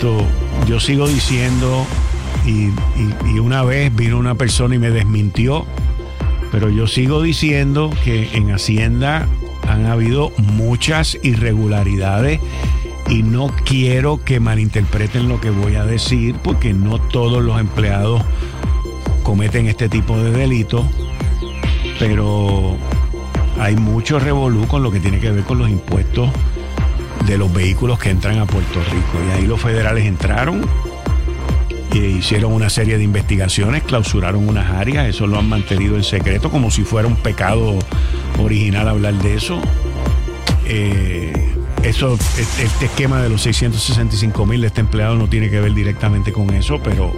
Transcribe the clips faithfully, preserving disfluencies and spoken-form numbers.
esto, yo sigo diciendo, y, y, y una vez vino una persona y me desmintió, pero yo sigo diciendo que en Hacienda han habido muchas irregularidades y no quiero que malinterpreten lo que voy a decir, porque no todos los empleados cometen este tipo de delitos, pero hay mucho revolú con lo que tiene que ver con los impuestos de los vehículos que entran a Puerto Rico. Y ahí los federales entraron e hicieron una serie de investigaciones, clausuraron unas áreas, eso lo han mantenido en secreto como si fuera un pecado original hablar de eso. Eh, eso, este esquema de los seiscientos sesenta y cinco mil de este empleado no tiene que ver directamente con eso, pero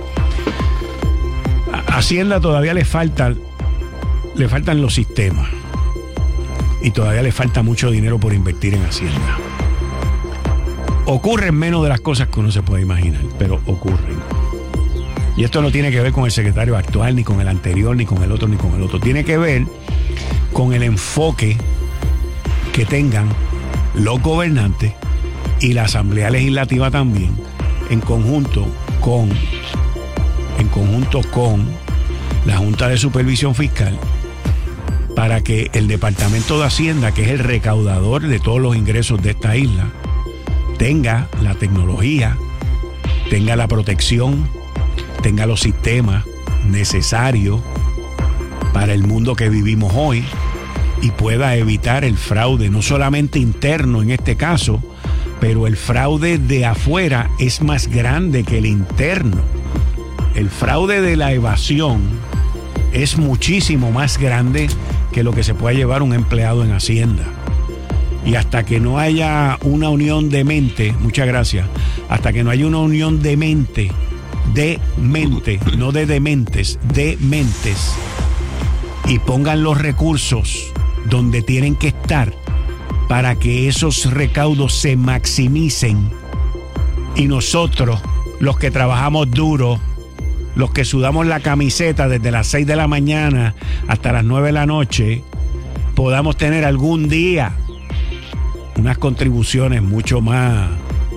a Hacienda todavía le falta, le faltan los sistemas y todavía le falta mucho dinero por invertir en Hacienda. Ocurren menos de las cosas que uno se puede imaginar, pero ocurren. Y esto no tiene que ver con el secretario actual, ni con el anterior, ni con el otro, ni con el otro. Tiene que ver con el enfoque que tengan los gobernantes y la Asamblea Legislativa también, en conjunto con, en conjunto con la Junta de Supervisión Fiscal, para que el Departamento de Hacienda, que es el recaudador de todos los ingresos de esta isla, tenga la tecnología, tenga la protección, tenga los sistemas necesarios para el mundo que vivimos hoy y pueda evitar el fraude, no solamente interno en este caso, pero el fraude de afuera es más grande que el interno. El fraude de la evasión es muchísimo más grande que lo que se puede llevar un empleado en Hacienda. Y hasta que no haya una unión de mente, muchas gracias, hasta que no haya una unión de mente, de mente, no de dementes, de mentes, y pongan los recursos donde tienen que estar para que esos recaudos se maximicen y nosotros, los que trabajamos duro, los que sudamos la camiseta desde las seis de la mañana hasta las nueve de la noche, podamos tener algún día unas contribuciones mucho más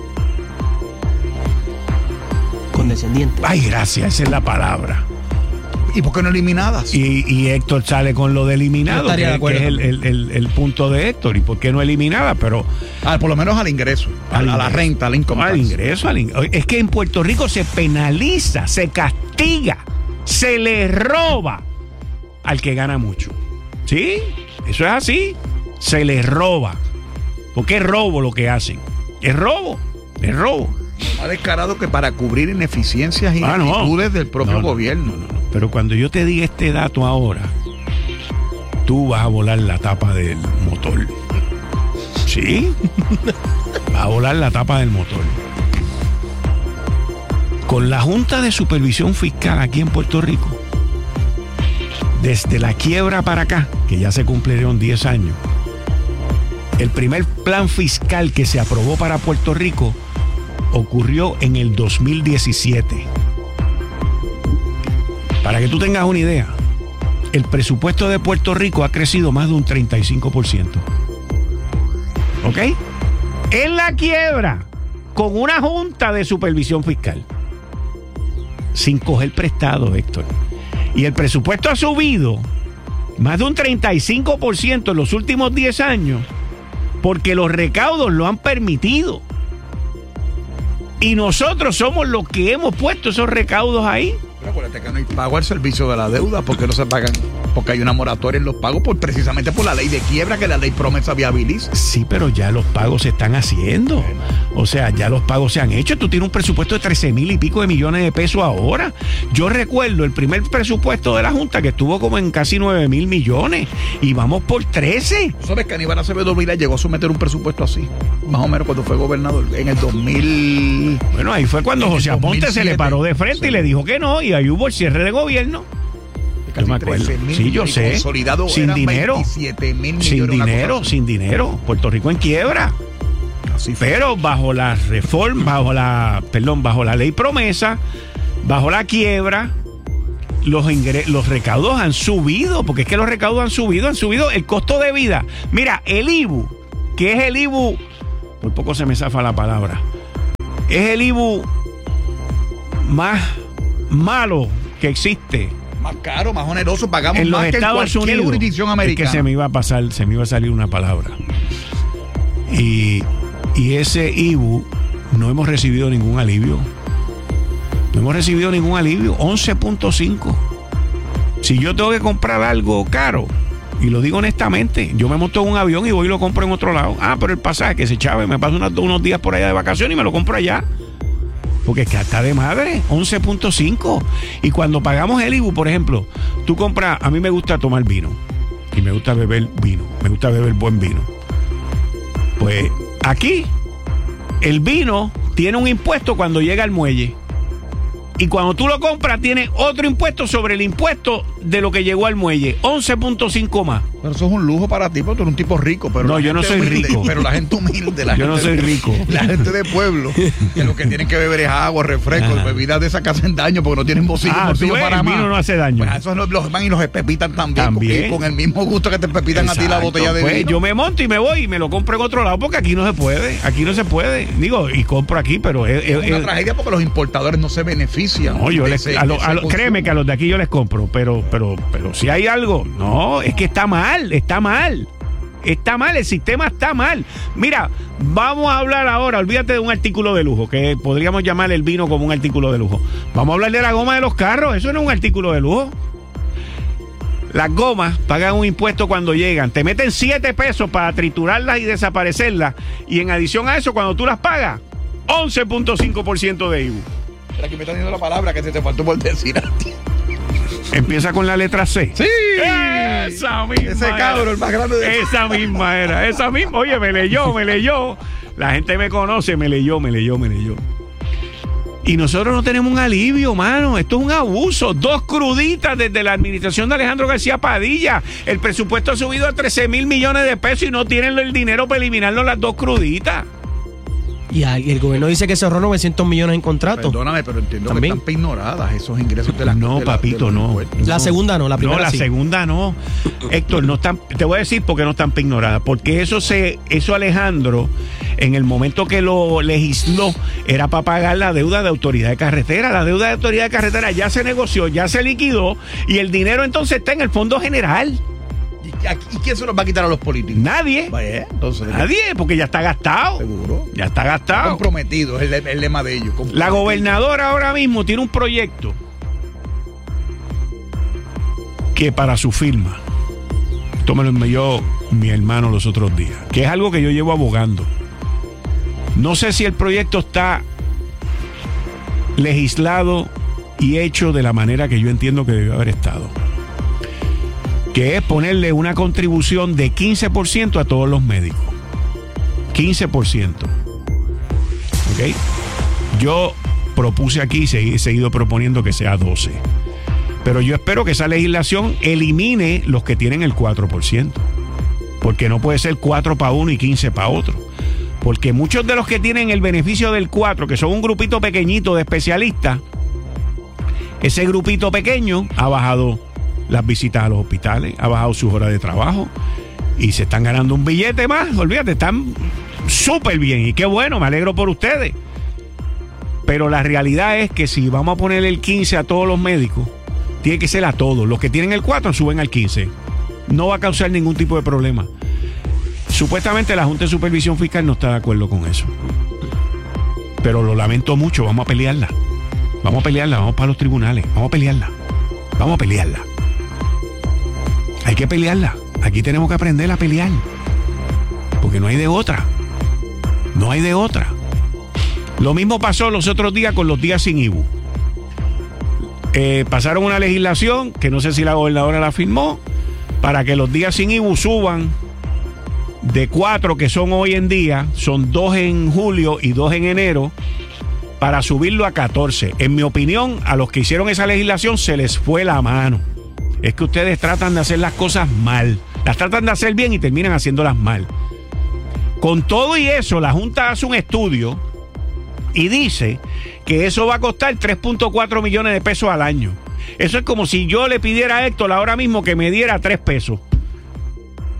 condescendientes. Ay, gracias, esa es la palabra. ¿Y por qué no eliminadas? Y, y Héctor sale con lo de eliminado, que, que es el, el, el, el punto de Héctor. ¿Y por qué no eliminada? Pero ah, por lo menos al ingreso, al, a la renta, al income tax. Al ingreso, al in... Es que en Puerto Rico se penaliza, se castiga, se le roba al que gana mucho. ¿Sí? Eso es así. Se le roba. Porque es robo lo que hacen. Es robo. Es robo. Ha descarado que para cubrir ineficiencias y ah, ineptitudes no. del propio no, no, gobierno. No, no, no. Pero cuando yo te diga este dato ahora, tú vas a volar la tapa del motor. ¿Sí? Vas a volar la tapa del motor. Con la Junta de Supervisión Fiscal aquí en Puerto Rico, desde la quiebra para acá, que ya se cumplieron diez años, el primer plan fiscal que se aprobó para Puerto Rico ocurrió en el dos mil diecisiete. Para que tú tengas una idea, el presupuesto de Puerto Rico ha crecido más de un treinta y cinco por ciento. ¿Ok? En la quiebra, con una Junta de Supervisión Fiscal, sin coger prestado, Héctor. Y el presupuesto ha subido más de un treinta y cinco por ciento en los últimos diez años, porque los recaudos lo han permitido. Y nosotros somos los que hemos puesto esos recaudos ahí. Pero acuérdate que no hay pago al servicio de la deuda, porque no se pagan, porque hay una moratoria en los pagos por precisamente por la ley de quiebra que la ley promesa viabiliza. Sí, pero ya los pagos se están haciendo. O sea, ya los pagos se han hecho. Tú tienes un presupuesto de trece mil y pico de millones de pesos ahora. Yo recuerdo el primer presupuesto de la Junta que estuvo como en casi nueve mil millones y vamos por trece. ¿Tú sabes que Aníbal Acevedo Vilá llegó a someter un presupuesto así? Más o menos cuando fue gobernador, en el dos mil. Bueno, ahí fue cuando José Aponte se le paró de frente, sí, y le dijo que no, y ahí hubo el cierre de gobierno. Yo me acuerdo. Sí, yo sé. Consolidado sin dinero. veintisiete mil millones. Sin dinero, sin dinero. Puerto Rico en quiebra. Así fue. Pero bajo la reforma, bajo la, perdón, bajo la ley promesa, bajo la quiebra, los ingre- los recaudos han subido, porque es que los recaudos han subido, han subido el costo de vida. Mira, el I B U, que es el I B U, por poco se me zafa la palabra, es el I B U más malo que existe más caro, más oneroso, pagamos en los más que Estados en cualquier Unidos, jurisdicción americana. es que se me iba a pasar, se me iba a salir una palabra. Y, y ese I B U no hemos recibido ningún alivio. No hemos recibido ningún alivio. once punto cinco. Si yo tengo que comprar algo caro, y lo digo honestamente, yo me monto en un avión y voy y lo compro en otro lado. Ah, pero el pasaje que se chave, me paso unos, unos días por allá de vacaciones y me lo compro allá. Porque es que está de madre, once punto cinco. Y cuando pagamos el I B U, por ejemplo, tú compras, a mí me gusta tomar vino. Y me gusta beber vino. Me gusta beber buen vino. Pues aquí, el vino tiene un impuesto cuando llega al muelle. Y cuando tú lo compras, tiene otro impuesto sobre el impuesto de lo que llegó al muelle. once punto cinco más. Pero eso es un lujo para ti, porque tú eres un tipo rico. Pero no, yo no soy humilde, rico. Pero la gente humilde, la yo gente no soy de, rico. La gente de pueblo, que lo que tienen que beber es agua, refrescos, bebidas de esas que hacen daño porque no tienen bolsillo, ah, bolsillo ves, para el más. vino no hace daño. Pues a esos los, los van y los pepitan también, también. Con el mismo gusto que te pepitan Exacto. a ti la botella de pues vino. Yo me monto y me voy y me lo compro en otro lado porque aquí no se puede. Aquí no se puede. Digo, y compro aquí, pero es, es una es, tragedia porque los importadores no se benefician. No, yo les, ese, a lo, a lo, créeme que a los de aquí yo les compro, pero, pero, pero si hay algo, no, es que está mal, está mal. Está mal, el sistema está mal. Mira, vamos a hablar ahora, olvídate de un artículo de lujo, que podríamos llamar el vino como un artículo de lujo. Vamos a hablar de la goma de los carros, eso no es un artículo de lujo. Las gomas pagan un impuesto cuando llegan. Te meten siete pesos para triturarlas y desaparecerlas. Y en adición a eso, cuando tú las pagas, once punto cinco por ciento de I B U. Aquí me está diciendo la palabra que se te faltó por decir a ti. Empieza con la letra C. ¡Sí! Esa misma Ese cabro, el más grande de... Esa misma era, esa misma. Oye, me leyó, me leyó. La gente me conoce, me leyó, me leyó, me leyó. Y nosotros no tenemos un alivio, mano. Esto es un abuso. Dos cruditas desde la administración de Alejandro García Padilla. El presupuesto ha subido a trece mil millones de pesos y no tienen el dinero para eliminarlo las dos cruditas. Y el gobierno dice que cerró novecientos millones en contratos. Perdóname, pero entiendo ¿También? que están ignoradas esos ingresos de las No, de la, papito, de no. La no. segunda no, la primera No, la sí. segunda no. Héctor, no están, te voy a decir por qué no están ignoradas. Porque eso se, eso Alejandro, en el momento que lo legisló, era para pagar la deuda de autoridad de carretera. La deuda de autoridad de carretera ya se negoció, ya se liquidó, y el dinero entonces está en el Fondo General. ¿Y quién se los va a quitar a los políticos? Nadie. Vaya, entonces, Nadie, porque ya está gastado. Seguro. Ya está gastado. Comprometido, es el, el lema de ellos. La gobernadora ahora mismo tiene un proyecto que para su firma, esto me lo envió mi hermano los otros días, que es algo que yo llevo abogando. No sé si el proyecto está legislado y hecho de la manera que yo entiendo que debe haber estado, que es ponerle una contribución de quince por ciento a todos los médicos. quince por ciento. ¿Ok? Yo propuse aquí y he seguido proponiendo que sea doce. Pero yo espero que esa legislación elimine los que tienen el cuatro por ciento. Porque no puede ser cuatro para uno y quince para otro. Porque muchos de los que tienen el beneficio del cuatro, que son un grupito pequeñito de especialistas, ese grupito pequeño ha bajado las visitas a los hospitales, ha bajado sus horas de trabajo y se están ganando un billete más. Olvídate, están súper bien y qué bueno, me alegro por ustedes. Pero la realidad es que si vamos a poner el quince a todos los médicos, tiene que ser a todos. Los que tienen el cuatro suben al quince. No va a causar ningún tipo de problema. Supuestamente la Junta de Supervisión Fiscal no está de acuerdo con eso. Pero lo lamento mucho, vamos a pelearla. Vamos a pelearla, vamos para los tribunales, vamos a pelearla. Vamos a pelearla. Hay que pelearla. Aquí tenemos que aprender a pelear. Porque no hay de otra. No hay de otra. Lo mismo pasó los otros días con los días sin I B U. Eh, pasaron una legislación, que no sé si la gobernadora la firmó, para que los días sin I B U suban de cuatro que son hoy en día, son dos en julio y dos en enero, para subirlo a catorce. En mi opinión, a los que hicieron esa legislación se les fue la mano. Es que ustedes tratan de hacer las cosas mal. Las tratan de hacer bien y terminan haciéndolas mal. Con todo y eso, la Junta hace un estudio y dice que eso va a costar tres punto cuatro millones de pesos al año. Eso es como si yo le pidiera a Héctor ahora mismo que me diera tres pesos.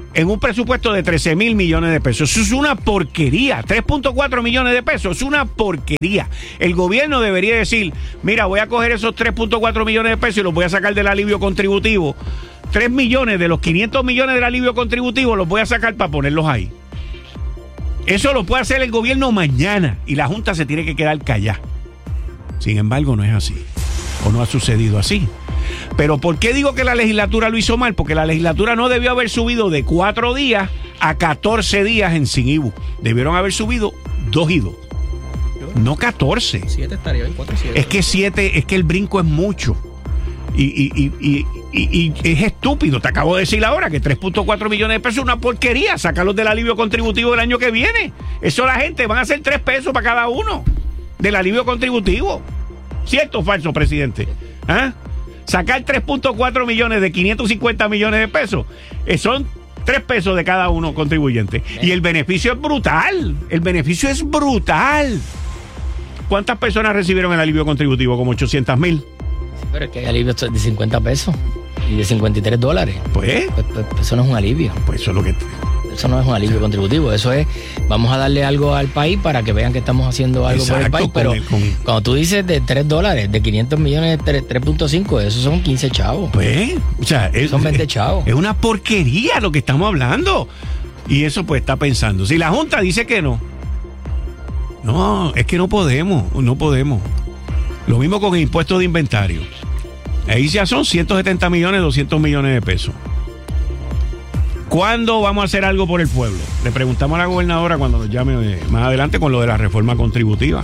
en un presupuesto de trece mil millones de pesos. Eso es una porquería. tres punto cuatro millones de pesos es una porquería. El gobierno debería decir, mira, voy a coger esos tres punto cuatro millones de pesos y los voy a sacar del alivio contributivo. tres millones de los quinientos millones del alivio contributivo los voy a sacar para ponerlos ahí. Eso lo puede hacer el gobierno mañana y la Junta se tiene que quedar callada. Sin embargo, no es así. O no ha sucedido así. Pero ¿por qué digo que la legislatura lo hizo mal? Porque la legislatura no debió haber subido de cuatro días a catorce días en Sin I B U. Debieron haber subido dos y dos. No catorce. Siete estaría bien, cuatro, siete. Es que siete, es que el brinco es mucho. Y, y, y, y, y, y es estúpido. Te acabo de decir ahora que tres punto cuatro millones de pesos es una porquería. Sácalos del alivio contributivo del año que viene. Eso la gente van a hacer tres pesos para cada uno del alivio contributivo. ¿Cierto o falso, presidente? ¿Ah? Sacar tres punto cuatro millones de quinientos cincuenta millones de pesos, eh, son tres pesos de cada uno contribuyente. Y el beneficio es brutal. El beneficio es brutal. ¿Cuántas personas recibieron el alivio contributivo? Como ochocientas mil. Pero es que hay alivios de cincuenta pesos y de cincuenta y tres dólares. Pues, pues, pues eso no es un alivio. Pues eso es lo que... Eso no es un alivio contributivo. Eso es, vamos a darle algo al país para que vean que estamos haciendo algo Exacto, por el país. Pero el, con... cuando tú dices de tres dólares, de quinientos millones, tres punto cinco, esos son quince chavos. Pues, o sea, es, son veinte chavos. Es una porquería lo que estamos hablando. Y eso pues está pensando. Si la Junta dice que no, no, es que no podemos, no podemos. Lo mismo con el impuesto de inventario. Ahí ya son ciento setenta millones, doscientos millones de pesos. ¿Cuándo vamos a hacer algo por el pueblo? Le preguntamos a la gobernadora cuando nos llame más adelante con lo de la reforma contributiva.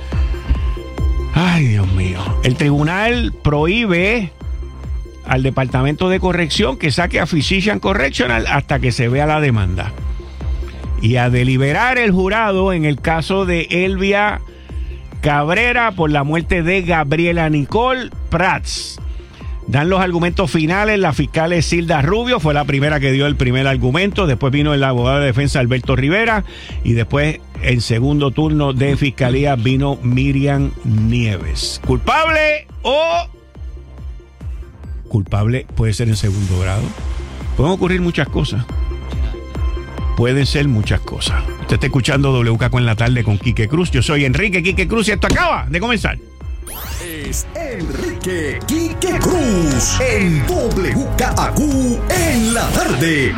Ay, Dios mío. El tribunal prohíbe al Departamento de Corrección que saque a Physician Correctional hasta que se vea la demanda. Y a deliberar el jurado en el caso de Elvia Cabrera por la muerte de Gabriela Nicole Prats. Dan los argumentos finales. La fiscal Silda Rubio fue la primera que dio el primer argumento. Después vino el abogado de defensa Alberto Rivera. Y después, en segundo turno de fiscalía, vino Miriam Nieves. ¿Culpable o...? Culpable puede ser en segundo grado. Pueden ocurrir muchas cosas. Pueden ser muchas cosas. Usted está escuchando W K Q en la tarde con Quique Cruz. Yo soy Enrique Quique Cruz y esto acaba de comenzar. Es Enrique Quique Cruz en W K Q en la tarde.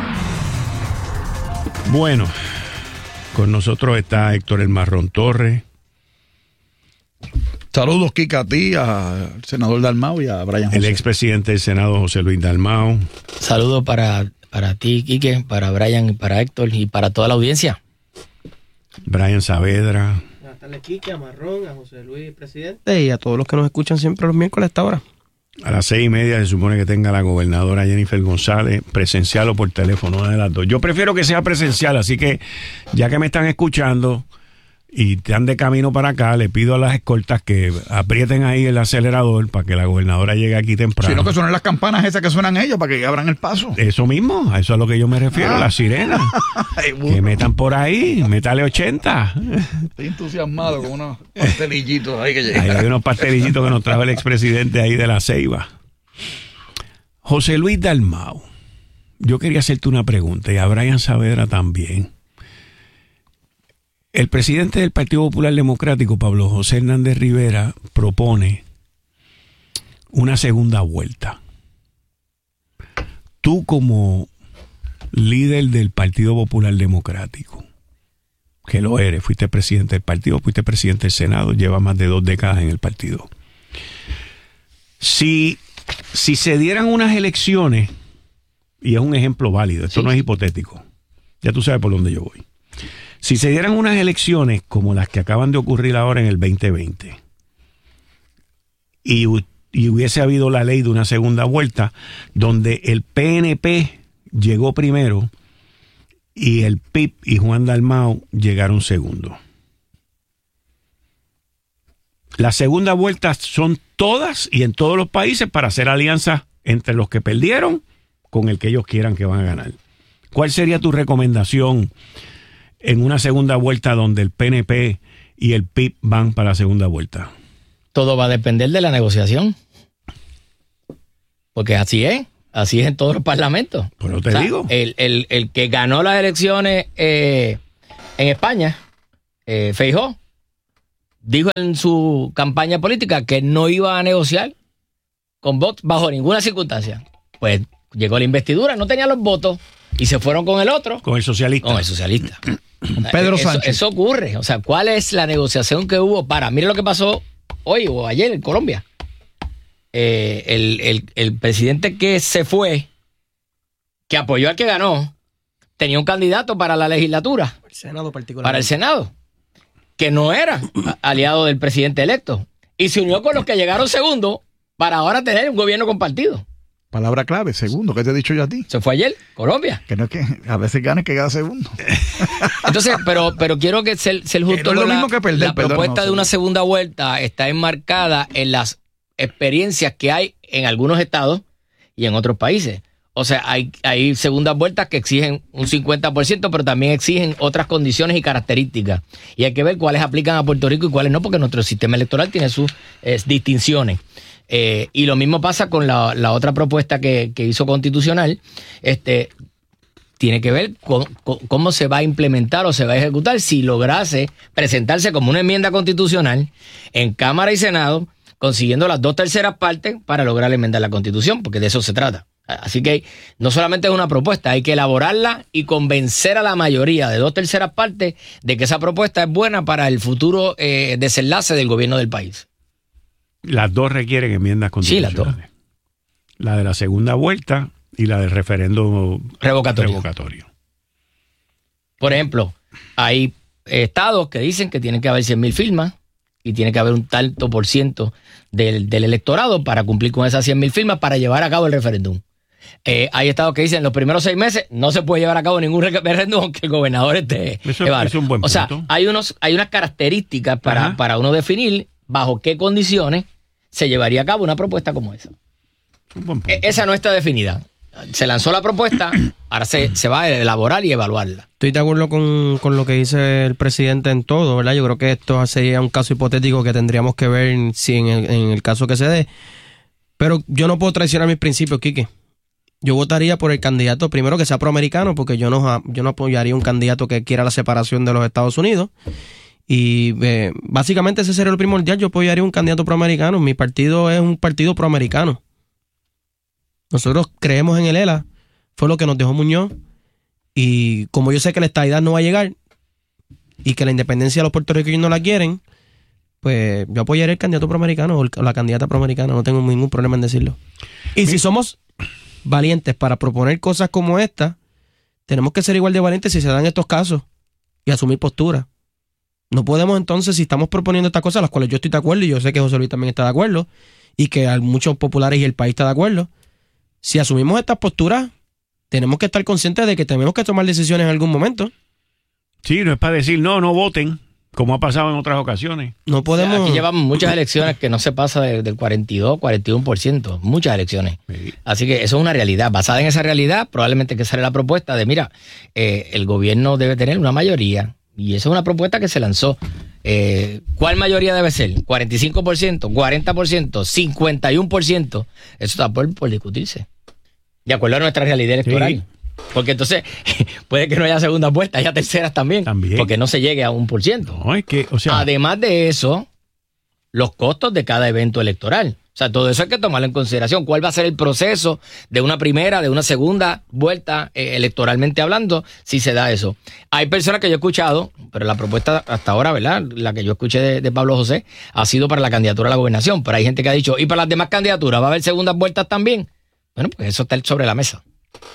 Bueno, con nosotros está Héctor El Marrón Torres. Saludos, Kika, a ti, al senador Dalmau y a Brian José. El expresidente del Senado, José Luis Dalmau. Saludos para, para ti, Quique, para Brian, para Héctor y para toda la audiencia. Brian Saavedra. Buenas tardes, Quique, a Marrón, a José Luis, presidente, y a todos los que nos escuchan siempre los miércoles a esta hora. A las seis y media se supone que tenga la gobernadora Jennifer González, presencial o por teléfono, una de las dos. Yo prefiero que sea presencial, así que ya que me están escuchando y están de camino para acá, le pido a las escoltas que aprieten ahí el acelerador para que la gobernadora llegue aquí temprano. Sino que suenen las campanas esas que suenan ellos para que abran el paso. Eso mismo, a eso es a lo que yo me refiero, ah. las sirenas. Que metan por ahí, métale ochenta. Estoy entusiasmado con unos pastelillitos ahí que llegan. Ahí hay unos pastelillitos que nos trajo el expresidente ahí de la Ceiba. José Luis Dalmau, yo quería hacerte una pregunta y a Brian Saavedra también. El presidente del Partido Popular Democrático, Pablo José Hernández Rivera, propone una segunda vuelta. Tú como líder del Partido Popular Democrático, que lo eres, fuiste presidente del partido, fuiste presidente del Senado, llevas más de dos décadas en el partido. Si, si se dieran unas elecciones, y es un ejemplo válido, esto sí. No es hipotético, ya tú sabes por dónde yo voy. Si se dieran unas elecciones como las que acaban de ocurrir ahora en el veinte veinte y, y hubiese habido la ley de una segunda vuelta donde el P N P llegó primero y el P I B y Juan Dalmau llegaron segundo. Las segundas vueltas son todas y en todos los países para hacer alianzas entre los que perdieron con el que ellos quieran que van a ganar. ¿Cuál sería tu recomendación en una segunda vuelta donde el P N P y el P I B van para la segunda vuelta? Todo va a depender de la negociación. Porque así es. Así es en todos los parlamentos. Pues lo te o sea, digo. El, el, el que ganó las elecciones eh, en España, eh, Feijóo, dijo en su campaña política que no iba a negociar con Vox bajo ninguna circunstancia. Pues llegó la investidura, no tenía los votos y se fueron con el otro. Con el socialista. Con el socialista. Con Pedro eso, Sánchez. Eso ocurre. O sea, ¿cuál es la negociación que hubo para? Mire lo que pasó hoy o ayer en Colombia. Eh, el, el, el presidente que se fue, que apoyó al que ganó, tenía un candidato para la legislatura. El Senado particular. Para el Senado. Que no era aliado del presidente electo. Y se unió con los que llegaron segundo para ahora tener un gobierno compartido. Palabra clave, segundo, ¿qué te he dicho yo a ti? Se fue ayer, Colombia. Que no es que a veces gane que gana segundo. Entonces, pero, pero quiero que ser, ser justo. Que no es lo con la, mismo que perder, la perdón, propuesta no, de una sí. segunda vuelta está enmarcada en las experiencias que hay en algunos estados y en otros países. O sea, hay, hay segundas vueltas que exigen un cincuenta por ciento, pero también exigen otras condiciones y características. Y hay que ver cuáles aplican a Puerto Rico y cuáles no, porque nuestro sistema electoral tiene sus eh, distinciones. Eh, y lo mismo pasa con la, la otra propuesta que, que hizo Constitucional. Este, tiene que ver con, con cómo se va a implementar o se va a ejecutar si lograse presentarse como una enmienda constitucional en Cámara y Senado, consiguiendo las dos terceras partes para lograr enmendar la Constitución, porque de eso se trata. Así que no solamente es una propuesta, hay que elaborarla y convencer a la mayoría de dos terceras partes de que esa propuesta es buena para el futuro eh, desenlace del gobierno del país. Las dos requieren enmiendas Sí, las constitucionales. dos. La de la segunda vuelta y la del referendo Revocatorio. revocatorio. Por ejemplo, hay estados que dicen que tienen que haber cien mil firmas y tiene que haber un tanto por ciento del, del electorado para cumplir con esas cien mil firmas para llevar a cabo el referéndum. Eh, hay estados que dicen en los primeros seis meses no se puede llevar a cabo ningún referéndum aunque el gobernador esté. Eso, evade. es un buen o sea, punto. hay, unos, hay unas características para, para uno definir bajo qué condiciones se llevaría a cabo una propuesta como esa. Un buen punto. E- esa no está definida. Se lanzó la propuesta, ahora se, se va a elaborar y evaluarla. Estoy de acuerdo con, con lo que dice el presidente en todo, ¿verdad? Yo creo que esto sería un caso hipotético que tendríamos que ver si en el, en el caso que se dé. Pero yo no puedo traicionar mis principios, Quique. Yo votaría por el candidato, primero que sea proamericano, porque yo no, yo no apoyaría un candidato que quiera la separación de los Estados Unidos. Y eh, básicamente ese sería lo primordial. Yo apoyaría un candidato proamericano. Mi partido es un partido proamericano. Nosotros creemos en el E L A. Fue lo que nos dejó Muñoz. Y como yo sé que la estadidad no va a llegar y que la independencia de los puertorriqueños no la quieren, pues yo apoyaré el candidato proamericano o la candidata proamericana. No tengo ningún problema en decirlo. Y si somos valientes para proponer cosas como esta, tenemos que ser igual de valientes si se dan estos casos y asumir postura. No podemos entonces, si estamos proponiendo estas cosas, las cuales yo estoy de acuerdo y yo sé que José Luis también está de acuerdo y que hay muchos populares y el país está de acuerdo, si asumimos estas posturas, tenemos que estar conscientes de que tenemos que tomar decisiones en algún momento. Sí, no es para decir no, no voten, como ha pasado en otras ocasiones. No podemos... Aquí llevamos muchas elecciones que no se pasa de- del cuarenta y dos, cuarenta y uno por ciento. Muchas elecciones. Sí. Así que eso es una realidad. Basada en esa realidad, probablemente que sale la propuesta de, mira, eh, el gobierno debe tener una mayoría. Y esa es una propuesta que se lanzó. Eh, ¿Cuál mayoría debe ser? ¿cuarenta y cinco por ciento? ¿cuarenta por ciento? ¿cincuenta y uno por ciento? Eso está por, por discutirse. De acuerdo a nuestra realidad electoral. Sí. Porque entonces puede que no haya segunda vuelta, haya terceras también. También. Porque no se llegue a un por ciento. No, es que, o sea, Además de eso, los costos de cada evento electoral. O sea, todo eso hay que tomarlo en consideración. ¿Cuál va a ser el proceso de una primera, de una segunda vuelta eh, electoralmente hablando, si se da eso? Hay personas que yo he escuchado, pero la propuesta hasta ahora, ¿verdad? La que yo escuché de, de Pablo José ha sido para la candidatura a la gobernación. Pero hay gente que ha dicho, ¿y para las demás candidaturas va a haber segundas vueltas también? Bueno, pues eso está sobre la mesa.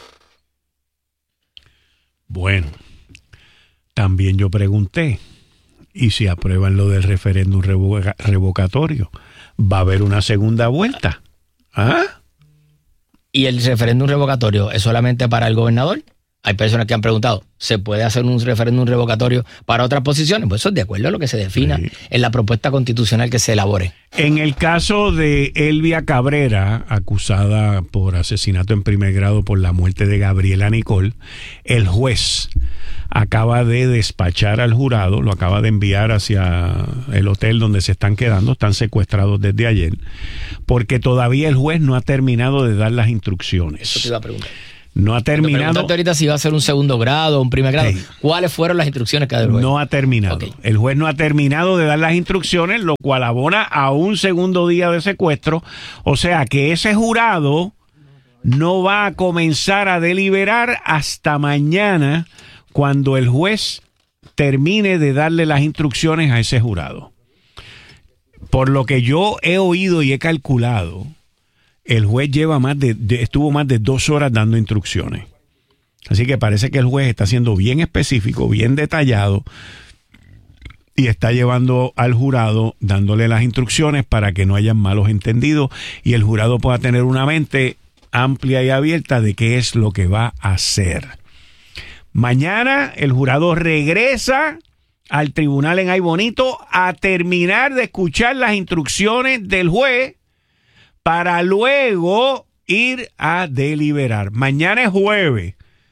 bueno, también yo pregunté, ¿y si aprueban lo del referéndum revoca- revocatorio? ¿Va a haber una segunda vuelta? ¿Ah? ¿Y el referéndum revocatorio es solamente para el gobernador? Hay personas que han preguntado, ¿se puede hacer un referéndum revocatorio para otras posiciones? Pues eso es de acuerdo a lo que se defina Sí. en la propuesta constitucional que se elabore. En el caso de Elvia Cabrera, acusada por asesinato en primer grado por la muerte de Gabriela Nicole, el juez acaba de despachar al jurado, lo acaba de enviar hacia el hotel donde se están quedando, están secuestrados desde ayer, porque todavía el juez no ha terminado de dar las instrucciones. Eso te iba a preguntar. No ha terminado. Pregúntate ahorita si va a ser un segundo grado o un primer grado. Sí. ¿Cuáles fueron las instrucciones que ha dado el juez? No ha terminado. Okay. El juez no ha terminado de dar las instrucciones, lo cual abona a un segundo día de secuestro. O sea que ese jurado no va a comenzar a deliberar hasta mañana, cuando el juez termine de darle las instrucciones a ese jurado. Por lo que yo he oído y he calculado, el juez lleva más de, de, estuvo más de dos horas dando instrucciones. Así que parece que el juez está siendo bien específico, bien detallado, y está llevando al jurado, dándole las instrucciones para que no hayan malos entendidos y el jurado pueda tener una mente amplia y abierta de qué es lo que va a hacer. Mañana el jurado regresa al tribunal en Ay Bonito a terminar de escuchar las instrucciones del juez para luego ir a deliberar. Mañana es jueves.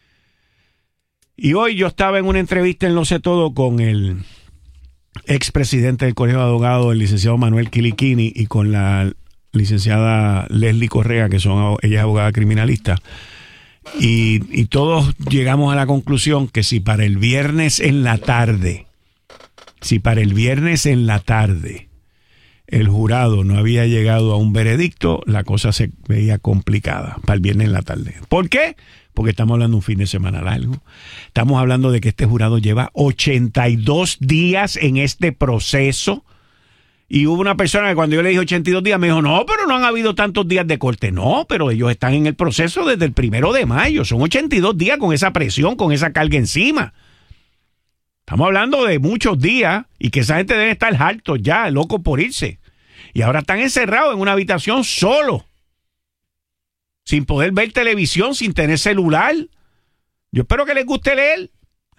Y hoy yo estaba en una entrevista en Lo Sé Todo con el expresidente del Colegio de Abogados, el licenciado Manuel Quiliquini, y con la licenciada Leslie Correa, que son ella es abogada criminalista. Y, y todos llegamos a la conclusión que si para el viernes en la tarde, si para el viernes en la tarde el jurado no había llegado a un veredicto, la cosa se veía complicada para el viernes en la tarde. ¿Por qué? Porque estamos hablando de un fin de semana largo. Estamos hablando de que este jurado lleva ochenta y dos días en este proceso. Y hubo una persona que cuando yo le dije ochenta y dos días me dijo, no, pero no han habido tantos días de corte. No, pero ellos están en el proceso desde el primero de mayo. Son ochenta y dos días con esa presión, con esa carga encima. Estamos hablando de muchos días y que esa gente debe estar hartos ya, locos por irse. Y ahora están encerrados en una habitación solo, sin poder ver televisión, sin tener celular. Yo espero que les guste leer.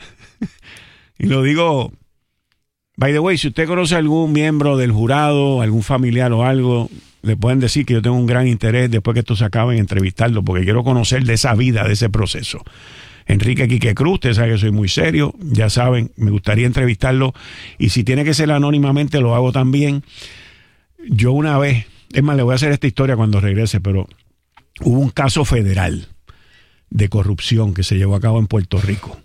Y lo digo, by the way, si usted conoce a algún miembro del jurado, algún familiar o algo, le pueden decir que yo tengo un gran interés después que esto se acabe en entrevistarlo, porque quiero conocer de esa vida, de ese proceso. Enrique Quique Cruz, usted sabe que soy muy serio, ya saben, me gustaría entrevistarlo, y si tiene que ser anónimamente lo hago también. Yo una vez, es más, le voy a hacer esta historia cuando regrese, pero hubo un caso federal de corrupción que se llevó a cabo en Puerto Rico,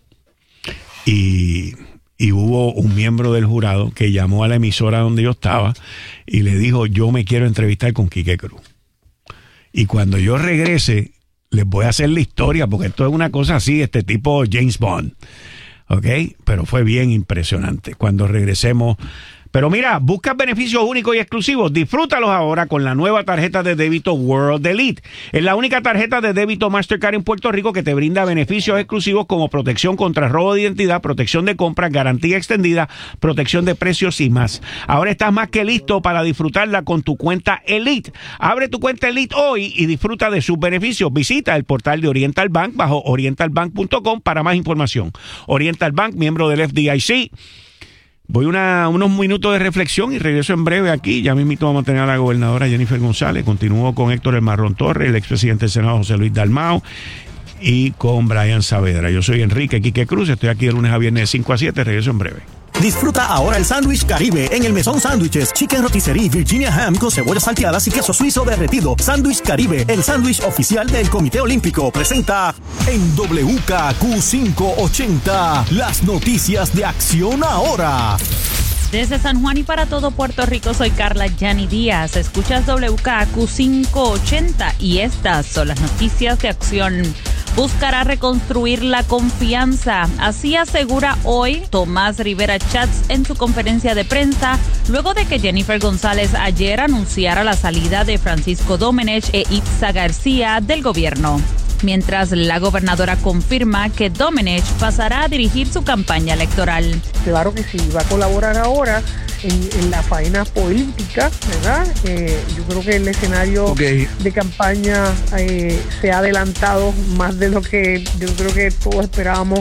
y, y hubo un miembro del jurado que llamó a la emisora donde yo estaba y le dijo, yo me quiero entrevistar con Quique Cruz. Y cuando yo regrese les voy a hacer la historia, porque esto es una cosa así, este tipo James Bond, ¿ok? Pero fue bien impresionante. Cuando regresemos... Pero mira, busca beneficios únicos y exclusivos. Disfrútalos ahora con la nueva tarjeta de débito World Elite. Es la única tarjeta de débito Mastercard en Puerto Rico que te brinda beneficios exclusivos como protección contra robo de identidad, protección de compras, garantía extendida, protección de precios y más. Ahora estás más que listo para disfrutarla con tu cuenta Elite. Abre tu cuenta Elite hoy y disfruta de sus beneficios. Visita el portal de Oriental Bank bajo oriental bank punto com para más información. Oriental Bank, miembro del F D I C. Voy a unos minutos de reflexión y regreso en breve aquí. Ya mismito vamos a tener a la gobernadora Jennifer González. Continúo con Héctor El Marrón Torres, el expresidente del Senado José Luis Dalmau, y con Brian Saavedra. Yo soy Enrique Quique Cruz. Estoy aquí de lunes a viernes de cinco a siete. Regreso en breve. Disfruta ahora el sándwich Caribe en el Mesón Sándwiches. Chicken rotisserie Virginia Ham con cebollas salteadas y queso suizo derretido. Sándwich Caribe, el sándwich oficial del Comité Olímpico. Presenta en W K Q quinientos ochenta las noticias de Acción Ahora. Desde San Juan y para todo Puerto Rico, soy Carla Yani Díaz. Escuchas W K Q quinientos ochenta y estas son las noticias de Acción. Buscará reconstruir la confianza. Así asegura hoy Tomás Rivera Chats en su conferencia de prensa, luego de que Jennifer González ayer anunciara la salida de Francisco Domenech e Itza García del gobierno. Mientras la gobernadora confirma que Domenech pasará a dirigir su campaña electoral. Claro que sí, va a colaborar ahora en, en la faena política, ¿verdad? Eh, yo creo que el escenario okay. de campaña eh, se ha adelantado más de lo que yo creo que todos esperábamos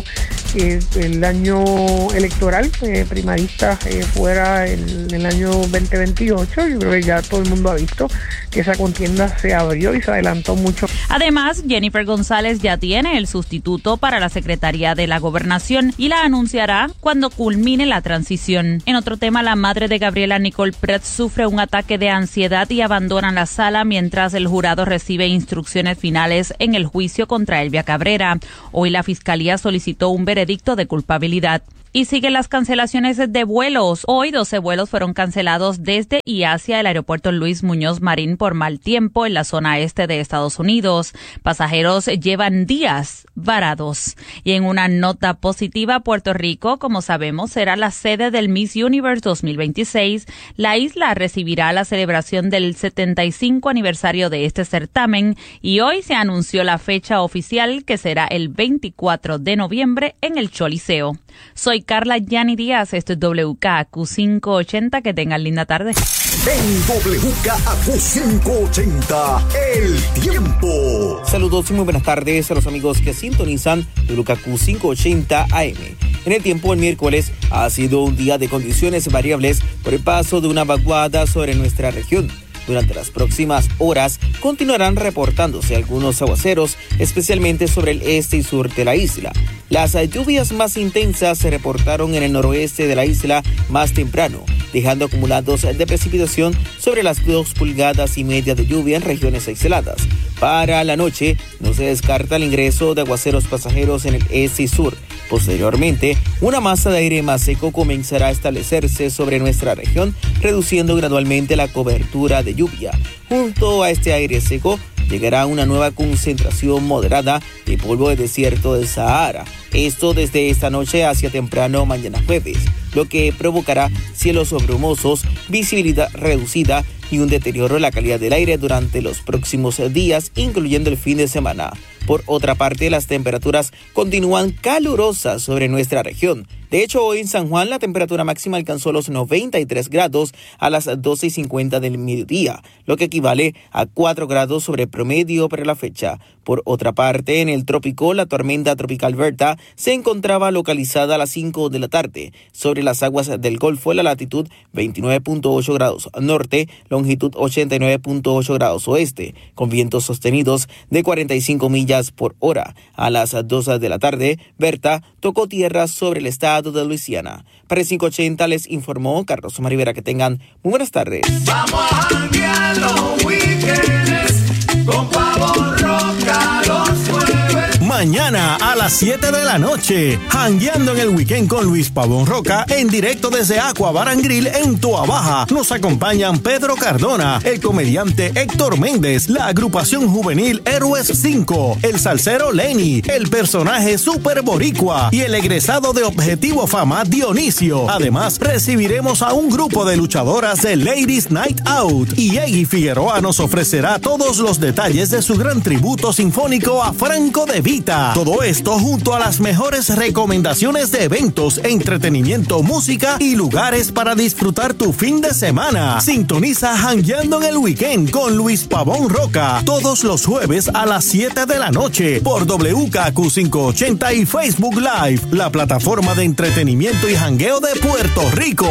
eh, el año electoral eh, primarista eh, fuera el, el año veinte veintiocho. Yo creo que ya todo el mundo ha visto que esa contienda se abrió y se adelantó mucho. Además, Jennifer González ya tiene el sustituto para la Secretaría de la Gobernación y la anunciará cuando culmine la transición. En otro tema, la madre de Gabriela, Nicole Pret, sufre un ataque de ansiedad y abandona la sala mientras el jurado recibe instrucciones finales en el juicio contra Elvia Cabrera. Hoy la Fiscalía solicitó un veredicto de culpabilidad. Y siguen las cancelaciones de vuelos. Hoy doce vuelos fueron cancelados desde y hacia el aeropuerto Luis Muñoz Marín por mal tiempo en la zona este de Estados Unidos. Pasajeros llevan días varados. Y en una nota positiva, Puerto Rico, como sabemos, será la sede del Miss Universe dos mil veintiséis. La isla recibirá la celebración del setenta y cinco aniversario de este certamen y hoy se anunció la fecha oficial, que será el veinticuatro de noviembre en el Choliseo. Soy Carla Yani Díaz, esto es W K A Q quinientos ochenta, que tengan linda tarde. En W K A Q quinientos ochenta, el tiempo. Saludos y muy buenas tardes a los amigos que sintonizan W K A Q quinientos ochenta A M. En el tiempo, el miércoles ha sido un día de condiciones variables por el paso de una vaguada sobre nuestra región. Durante las próximas horas continuarán reportándose algunos aguaceros, especialmente sobre el este y sur de la isla. Las lluvias más intensas se reportaron en el noroeste de la isla más temprano, dejando acumulados de precipitación sobre las dos pulgadas y media de lluvia en regiones aisladas. Para la noche no se descarta el ingreso de aguaceros pasajeros en el este y sur. Posteriormente, una masa de aire más seco comenzará a establecerse sobre nuestra región, reduciendo gradualmente la cobertura de lluvia. Junto a este aire seco llegará una nueva concentración moderada de polvo de desierto del Sahara. Esto desde esta noche hacia temprano mañana jueves, lo que provocará cielos brumosos, visibilidad reducida y un deterioro en la calidad del aire durante los próximos días, incluyendo el fin de semana. Por otra parte, las temperaturas continúan calurosas sobre nuestra región. De hecho, hoy en San Juan la temperatura máxima alcanzó los noventa y tres grados a las doce y cincuenta del mediodía, lo que equivale a cuatro grados sobre promedio para la fecha. Por otra parte, en el trópico, la tormenta tropical Berta se encontraba localizada a las cinco de la tarde sobre las aguas del Golfo en la latitud veintinueve punto ocho grados norte, longitud ochenta y nueve punto ocho grados oeste, con vientos sostenidos de cuarenta y cinco millas por hora. A las dos de la tarde, Berta tocó tierra sobre el estado de Luisiana. Para el quinientos ochenta les informó Carlos Omar Rivera. Que tengan muy buenas tardes. Vamos a janguear los weekends con Pavo Roca los jueves. Mañana a las siete de la noche, jangueando en el weekend con Luis Pavón Roca, en directo desde Aqua Bar and Grill en Toa Baja. Nos acompañan Pedro Cardona, el comediante Héctor Méndez, la agrupación juvenil Héroes cinco, el salsero Lenny, el personaje Super Boricua y el egresado de Objetivo Fama Dionisio. Además, recibiremos a un grupo de luchadoras de Ladies Night Out y Eggy Figueroa nos ofrecerá todos los detalles de su gran tributo sinfónico a Franco De Vita. Todo esto junto a las mejores recomendaciones de eventos, entretenimiento, música y lugares para disfrutar tu fin de semana. Sintoniza Jangueando en el Weekend con Luis Pavón Roca todos los jueves a las siete de la noche por W K A Q quinientos ochenta y Facebook Live, la plataforma de entretenimiento y jangueo de Puerto Rico.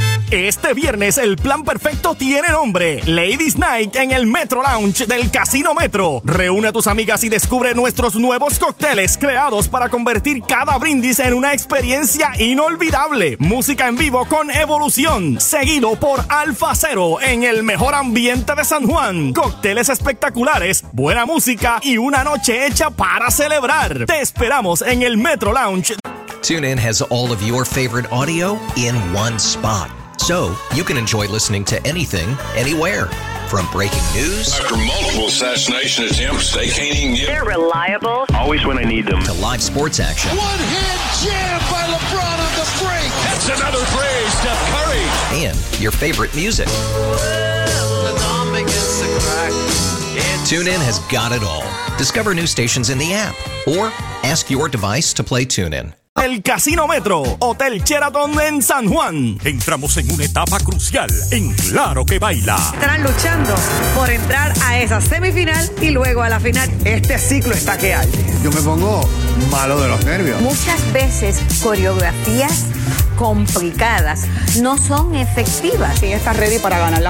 Este viernes el plan perfecto tiene nombre: Ladies Night en el Metro Lounge del Casino Metro. Reúne a tus amigas y descubre nuestros nuevos cócteles creados para convertir cada brindis en una experiencia inolvidable. Música en vivo con Evolución, seguido por Alfa Cero en el mejor ambiente de San Juan. Cócteles espectaculares, buena música y una noche hecha para celebrar. Te esperamos en el Metro Lounge. TuneIn has all of your favorite audio in one spot, so you can enjoy listening to anything, anywhere. From breaking news after multiple assassination attempts, they can't even get. They're reliable. Always when I need them. To live sports action. One hand jam by LeBron on the break. That's another three, Steph Curry. And your favorite music. TuneIn has got it all. Discover new stations in the app or ask your device to play TuneIn. El Casino Metro, Hotel Sheraton en San Juan. Entramos en una etapa crucial en Claro que Baila. Estarán luchando por entrar a esa semifinal y luego a la final. Este ciclo está que arde. Yo me pongo malo de los nervios. Muchas veces coreografías complicadas no son efectivas. Sí, está ready para ganar la